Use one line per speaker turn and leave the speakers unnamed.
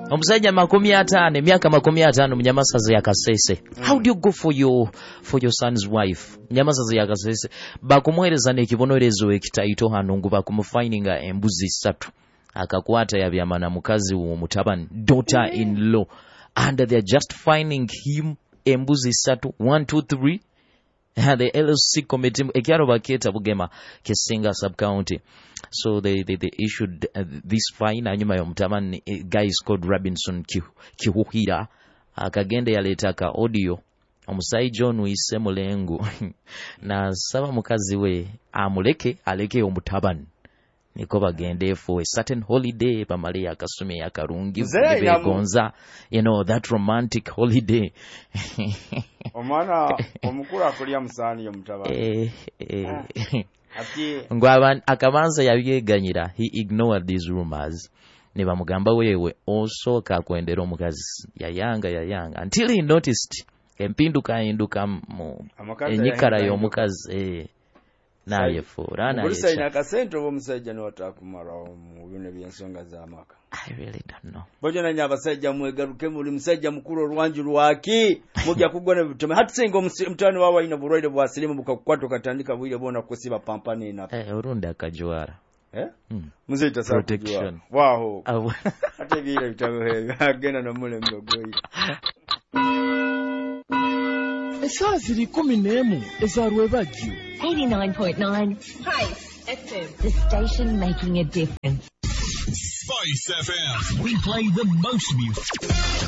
Omusajja 50 emyaka 50 mu Nyamasaza ya Kasese. How do you go for your son's wife? Nyamasaza ya Kasese bakumuhereza n'ekibonerezo ekitaito hanungu bakumufininga embuzi 3 akakwata yabyamana mukazi wo mutabani daughter in law and they're just finding him embuzi 3 1 2 3 the LLC committee ekyalo baketa Bugema Kisinga sub county. So they issued this fine anyuma y'omutabani guy is called Robinson Kihuhira akagende yaleta ka audio omusayi John Wise Mulengu na saba mukazi we amuleke aleke omutabani niko bagende for a certain holiday pamali akasume yakarungi begonza that romantic holiday.
Omwana omukuru akulya musani y'omutabani
ngwa akabanza yabyeganyira he ignored these rumors ne bamugamba wewe osooka kwendera omukazi yayanga until he noticed empinduka mu enyikara y'omukazi naye furana
yesha akasente omusajja n'otakumara mu bino byensonga z'amaka.
I really don't know.
Bojana nyabasajja mwegaruke muri musajja mukuru olwanju lwaki mujja kugona bitome hatusenga mutani wawa ina burwaire bwa silimu bukakwata katandika bwire bona kusiba pampane na
urunda akajwara
muzita sa protection waho ate bire bitabo agenda no mule mbogoyi.
Esa ziri 11 ezarwe bagyo
89.9 Spice FM, the station making a difference.
Spice FM. We play the most music.